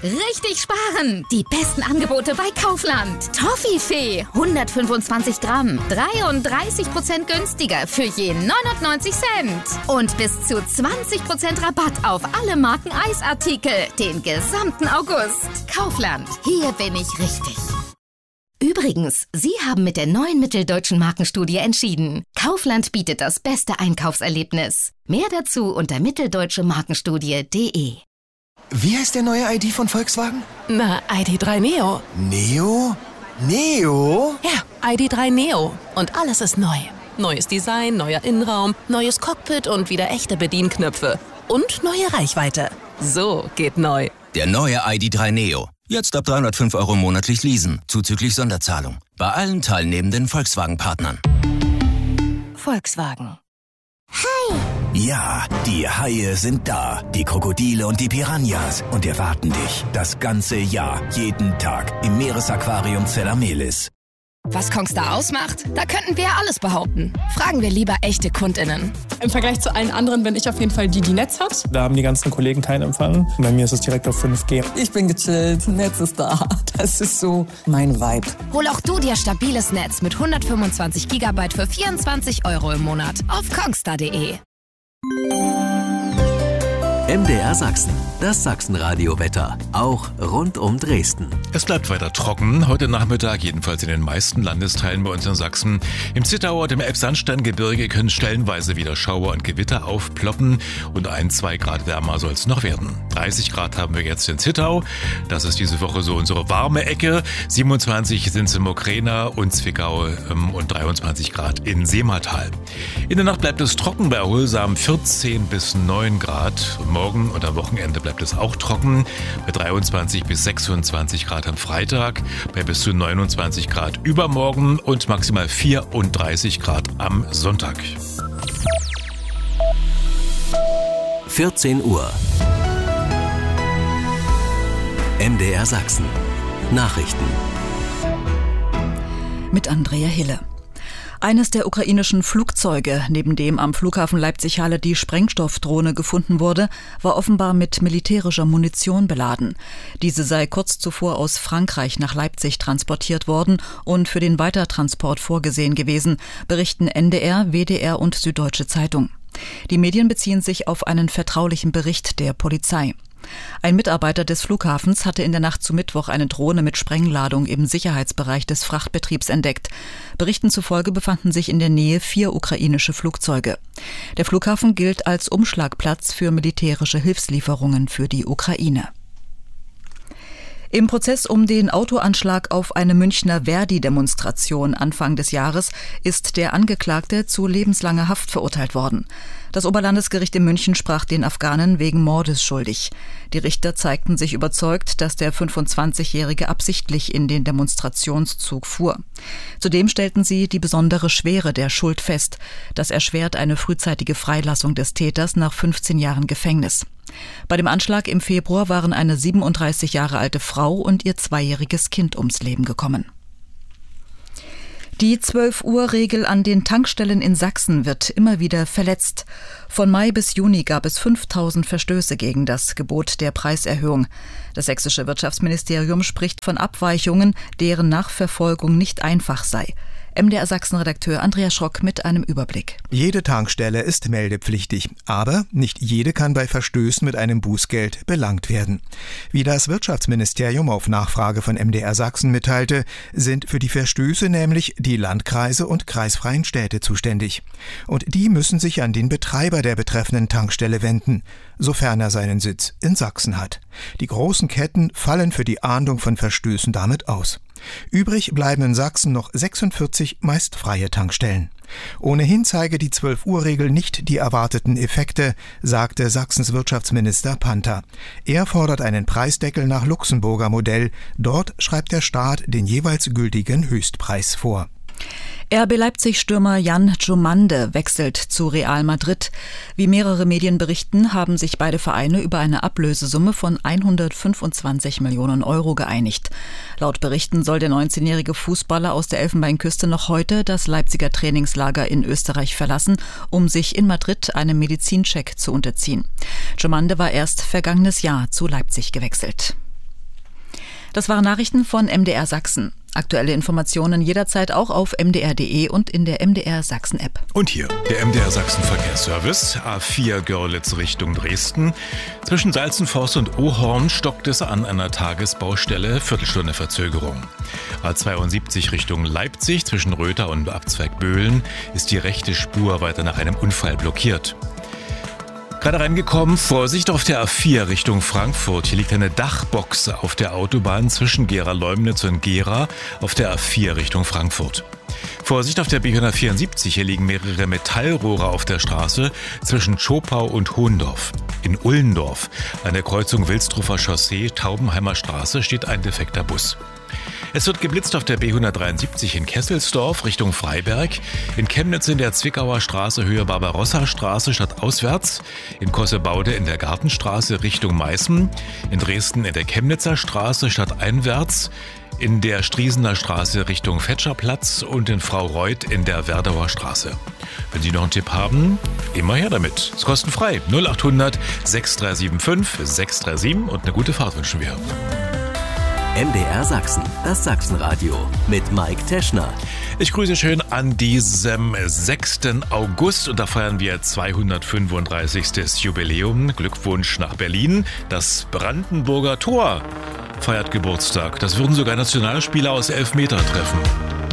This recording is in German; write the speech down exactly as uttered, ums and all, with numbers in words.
Richtig sparen! Die besten Angebote bei Kaufland. Toffifee, hundertfünfundzwanzig Gramm, dreiunddreißig Prozent günstiger für je neunundneunzig Cent. Und bis zu zwanzig Prozent Rabatt auf alle Marken Eisartikel den gesamten August. Kaufland, hier bin ich richtig. Übrigens, Sie haben mit der neuen Mitteldeutschen Markenstudie entschieden. Kaufland bietet das beste Einkaufserlebnis. Mehr dazu unter mitteldeutsche markenstudie punkt de. Wie heißt der neue I D von Volkswagen? Na, I D drei Neo. Neo? Neo? Ja, I D drei Neo. Und alles ist neu. Neues Design, neuer Innenraum, neues Cockpit und wieder echte Bedienknöpfe. Und neue Reichweite. So geht neu. Der neue I D drei Neo. Jetzt ab dreihundertfünf Euro monatlich leasen, zuzüglich Sonderzahlung. Bei allen teilnehmenden Volkswagen-Partnern. Volkswagen. Hi! Ja, die Haie sind da. Die Krokodile und die Piranhas. Und erwarten dich das ganze Jahr, jeden Tag im Meeresaquarium Zellamelis. Was Kongstar ausmacht? Da könnten wir ja alles behaupten. Fragen wir lieber echte KundInnen. Im Vergleich zu allen anderen bin ich auf jeden Fall die, die Netz hat. Da haben die ganzen Kollegen keinen Empfang. Bei mir ist es direkt auf fünf G. Ich bin gechillt, Netz ist da. Das ist so mein Vibe. Hol auch du dir stabiles Netz mit hundertfünfundzwanzig Gigabyte für vierundzwanzig Euro im Monat auf kongstar punkt de. M D R Sachsen, das Sachsenradio-Wetter, auch rund um Dresden. Es bleibt weiter trocken, heute Nachmittag, jedenfalls in den meisten Landesteilen bei uns in Sachsen. Im Zittauer und im Elbsandsteingebirge können stellenweise wieder Schauer und Gewitter aufploppen und ein, zwei Grad wärmer soll es noch werden. dreißig Grad haben wir jetzt in Zittau, das ist diese Woche so unsere warme Ecke. siebenundzwanzig sind es in Mokrena und Zwickau und dreiundzwanzig Grad in Seematal. In der Nacht bleibt es trocken bei erholsamen vierzehn bis neun Grad. Morgen und am Wochenende bleibt es auch trocken, bei dreiundzwanzig bis sechsundzwanzig Grad am Freitag, bei bis zu neunundzwanzig Grad übermorgen und maximal vierunddreißig Grad am Sonntag. vierzehn Uhr. M D R Sachsen. Nachrichten. Mit Andrea Hille. Eines der ukrainischen Flugzeuge, neben dem am Flughafen Leipzig-Halle die Sprengstoffdrohne gefunden wurde, war offenbar mit militärischer Munition beladen. Diese sei kurz zuvor aus Frankreich nach Leipzig transportiert worden und für den Weitertransport vorgesehen gewesen, berichten N D R, W D R und Süddeutsche Zeitung. Die Medien beziehen sich auf einen vertraulichen Bericht der Polizei. Ein Mitarbeiter des Flughafens hatte in der Nacht zu Mittwoch eine Drohne mit Sprengladung im Sicherheitsbereich des Frachtbetriebs entdeckt. Berichten zufolge befanden sich in der Nähe vier ukrainische Flugzeuge. Der Flughafen gilt als Umschlagplatz für militärische Hilfslieferungen für die Ukraine. Im Prozess um den Autoanschlag auf eine Münchner Verdi-Demonstration Anfang des Jahres ist der Angeklagte zu lebenslanger Haft verurteilt worden. Das Oberlandesgericht in München sprach den Afghanen wegen Mordes schuldig. Die Richter zeigten sich überzeugt, dass der fünfundzwanzigjährige absichtlich in den Demonstrationszug fuhr. Zudem stellten sie die besondere Schwere der Schuld fest. Das erschwert eine frühzeitige Freilassung des Täters nach fünfzehn Jahren Gefängnis. Bei dem Anschlag im Februar waren eine siebenunddreißig Jahre alte Frau und ihr zweijähriges Kind ums Leben gekommen. Die zwölf-Uhr-Regel an den Tankstellen in Sachsen wird immer wieder verletzt. Von Mai bis Juni gab es fünftausend Verstöße gegen das Gebot der Preiserhöhung. Das sächsische Wirtschaftsministerium spricht von Abweichungen, deren Nachverfolgung nicht einfach sei. M D R Sachsen-Redakteur Andreas Schrock mit einem Überblick. Jede Tankstelle ist meldepflichtig, aber nicht jede kann bei Verstößen mit einem Bußgeld belangt werden. Wie das Wirtschaftsministerium auf Nachfrage von M D R Sachsen mitteilte, sind für die Verstöße nämlich die Landkreise und kreisfreien Städte zuständig. Und die müssen sich an den Betreiber der betreffenden Tankstelle wenden, sofern er seinen Sitz in Sachsen hat. Die großen Ketten fallen für die Ahndung von Verstößen damit aus. Übrig bleiben in Sachsen noch sechsundvierzig meist freie Tankstellen. Ohnehin zeige die zwölf-Uhr-Regel nicht die erwarteten Effekte, sagte Sachsens Wirtschaftsminister Panther. Er fordert einen Preisdeckel nach Luxemburger Modell. Dort schreibt der Staat den jeweils gültigen Höchstpreis vor. R B Leipzig-Stürmer Jan Djomande wechselt zu Real Madrid. Wie mehrere Medien berichten, haben sich beide Vereine über eine Ablösesumme von hundertfünfundzwanzig Millionen Euro geeinigt. Laut Berichten soll der neunzehnjährige Fußballer aus der Elfenbeinküste noch heute das Leipziger Trainingslager in Österreich verlassen, um sich in Madrid einem Medizincheck zu unterziehen. Djomande war erst vergangenes Jahr zu Leipzig gewechselt. Das waren Nachrichten von M D R Sachsen. Aktuelle Informationen jederzeit auch auf m d r punkt d e und in der M D R Sachsen App. Und hier der M D R Sachsen Verkehrsservice. A vier Görlitz Richtung Dresden. Zwischen Salzenforst und Ohorn stockt es an einer Tagesbaustelle. Viertelstunde Verzögerung. A zweiundsiebzig Richtung Leipzig zwischen Röther und Abzweig Böhlen ist die rechte Spur weiter nach einem Unfall blockiert. Gerade reingekommen, Vorsicht auf der A vier Richtung Frankfurt. Hier liegt eine Dachbox auf der Autobahn zwischen Gera-Leumnitz und Gera auf der A vier Richtung Frankfurt. Vorsicht auf der B hundertvierundsiebzig, hier liegen mehrere Metallrohre auf der Straße zwischen Zschopau und Hohendorf. In Ullendorf, an der Kreuzung Wilsdruffer Chaussee, Taubenheimer Straße, steht ein defekter Bus. Es wird geblitzt auf der B hundertdreiundsiebzig in Kesselsdorf Richtung Freiberg, in Chemnitz in der Zwickauer Straße Höhe Barbarossa-Straße stadtauswärts, in Kossebaude in der Gartenstraße Richtung Meißen, in Dresden in der Chemnitzer Straße stadteinwärts, in der Striesener Straße Richtung Fetscherplatz und in Fraureuth in der Werdauer Straße. Wenn Sie noch einen Tipp haben, immer her damit. Ist kostenfrei. null achthundert sechs drei sieben fünf sechs drei sieben und eine gute Fahrt wünschen wir. M D R Sachsen, das Sachsenradio mit Mike Teschner. Ich grüße schön an diesem sechsten August und da feiern wir zweihundertfünfunddreißigstes Jubiläum. Glückwunsch nach Berlin. Das Brandenburger Tor feiert Geburtstag. Das würden sogar Nationalspieler aus Elfmeter treffen.